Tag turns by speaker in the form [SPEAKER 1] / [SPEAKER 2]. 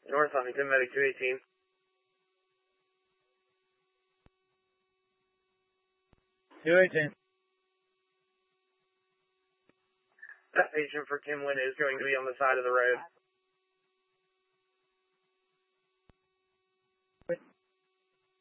[SPEAKER 1] North Huntington, medic 218. That patient for Kim Lynn is going to be on the side of the road.